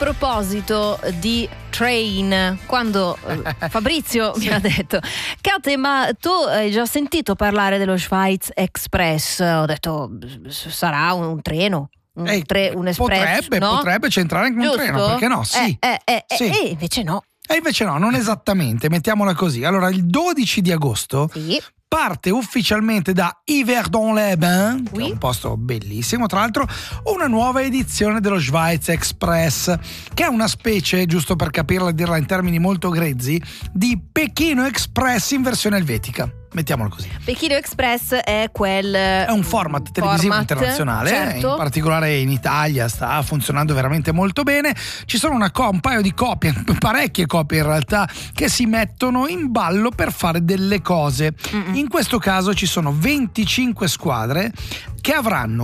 proposito di train, quando Fabrizio mi ha detto: Kate, ma tu hai già sentito parlare dello Schweiz Express? Ho detto: sarà un treno? Un espresso, potrebbe centrare anche un treno, perché no? Sì. Sì. E invece no. E invece no, non esattamente, mettiamola così. Allora, il 12 di agosto parte ufficialmente da Yverdon-les-Bains, che è un posto bellissimo, tra l'altro, una nuova edizione dello Schweiz Express, che è una specie, giusto per capirla e dirla in termini molto grezzi, di Pechino Express in versione elvetica. Mettiamolo così. Pechino Express è un format televisivo internazionale, certo. In particolare in Italia sta funzionando veramente molto bene. Ci sono un paio di coppie, parecchie coppie in realtà, che si mettono in ballo per fare delle cose. In questo caso ci sono 25 squadre che avranno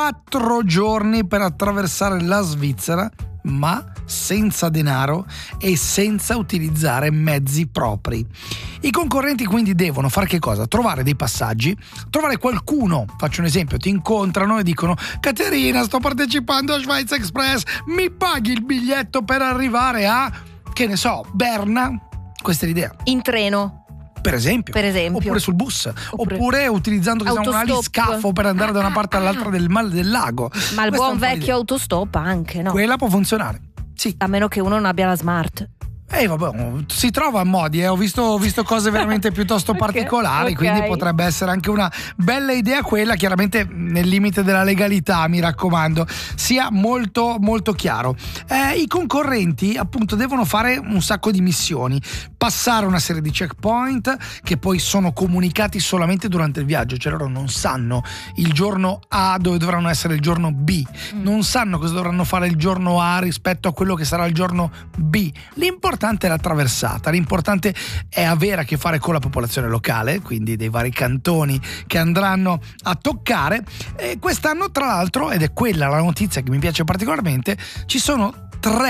4 giorni per attraversare la Svizzera, ma senza denaro e senza utilizzare mezzi propri. I concorrenti quindi devono fare che cosa? Trovare dei passaggi, trovare qualcuno, faccio un esempio, ti incontrano e dicono: Caterina, sto partecipando a Schweiz Express, mi paghi il biglietto per arrivare a, che ne so, Berna? Questa è l'idea. In treno. Per esempio. Oppure sul bus, oppure utilizzando un aliscafo per andare da una parte all'altra del lago. Ma il buon vecchio autostop anche, no? Quella può funzionare, sì. A meno che uno non abbia la smart. Vabbè, si trova a modi, ho visto cose veramente piuttosto particolari, quindi potrebbe essere anche una bella idea quella, chiaramente nel limite della legalità, mi raccomando, sia molto molto chiaro. I concorrenti appunto devono fare un sacco di missioni, passare una serie di checkpoint che poi sono comunicati solamente durante il viaggio, cioè loro non sanno il giorno A dove dovranno essere il giorno B, non sanno cosa dovranno fare il giorno A rispetto a quello che sarà il giorno B. L'importante è la traversata, l'importante è avere a che fare con la popolazione locale, quindi dei vari cantoni che andranno a toccare. E quest'anno, tra l'altro, ed è quella la notizia che mi piace particolarmente, ci sono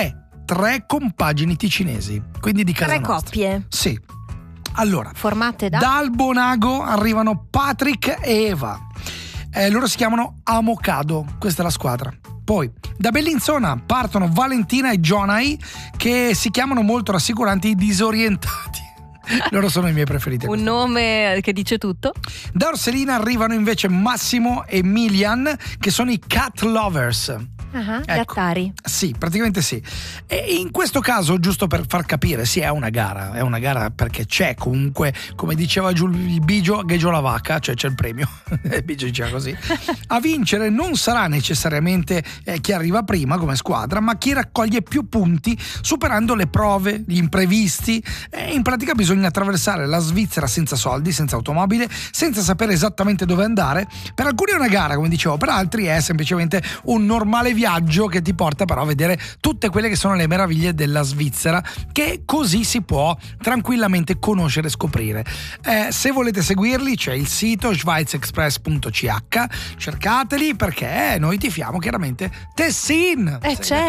tre compagini ticinesi, quindi di casa nostra. 3 coppie? Sì. Allora, formate dal Bonago arrivano Patrick e Eva. Loro si chiamano Amocado, questa è la squadra. Poi da Bellinzona partono Valentina e Jonai, che si chiamano molto rassicuranti i disorientati. Loro sono i miei preferiti. Un nome che dice tutto. Da Orselina arrivano invece Massimo e Milian, che sono i cat lovers. Gattari. Sì, praticamente sì. E in questo caso, giusto per far capire, sì, è una gara perché c'è comunque, come diceva il Bigio, Gheggio la vacca, cioè c'è il premio. Il Bigio diceva così. A vincere non sarà necessariamente chi arriva prima come squadra, ma chi raccoglie più punti superando le prove, gli imprevisti. In pratica bisogna attraversare la Svizzera senza soldi, senza automobile, senza sapere esattamente dove andare. Per alcuni è una gara, come dicevo, per altri è semplicemente un normale viaggio che ti porta però a vedere tutte quelle che sono le meraviglie della Svizzera, che così si può tranquillamente conoscere e scoprire. Se volete seguirli c'è il sito schweizexpress.ch, cercateli perché noi tifiamo chiaramente Tessin.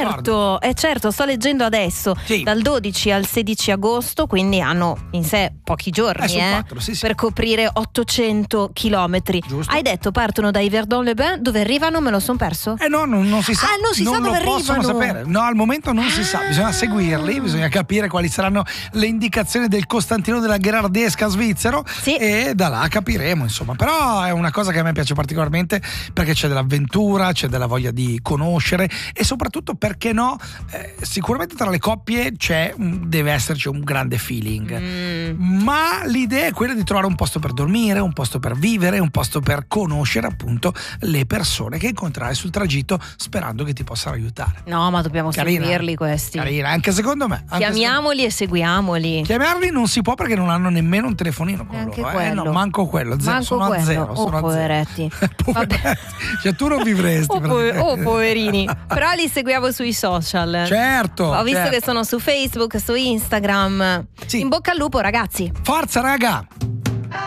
Certo, sto leggendo adesso, sì. Dal 12 al 16 agosto, quindi hanno in sé pochi giorni 4, sì. Per coprire 800 chilometri. Hai detto partono da Yverdon-les-Bains, dove arrivano? Me lo son perso? No, non si sa. Non si sa dove possono arrivano. Sapere. No, al momento non si sa, bisogna seguirli, bisogna capire quali saranno le indicazioni del Costantino della Gherardesca svizzero, sì. E da là capiremo, insomma. Però è una cosa che a me piace particolarmente perché c'è dell'avventura, c'è della voglia di conoscere e soprattutto, perché no, sicuramente tra le coppie deve esserci un grande feeling, ma l'idea è quella di trovare un posto per dormire, un posto per vivere, un posto per conoscere appunto le persone che incontrerai sul tragitto, sperando che ti possano aiutare. No, ma dobbiamo seguirli questi. Carina, anche secondo me. Chiamiamoli e seguiamoli. Chiamarli non si può perché non hanno nemmeno un telefonino con anche loro. Quello. No, manco quello. Sono a zero. Poveretti. Cioè tu non vivresti. Poverini. Però li seguiamo sui social. Certo. Ho visto che sono su Facebook, su Instagram. Sì. In bocca al lupo, ragazzi. Forza, raga.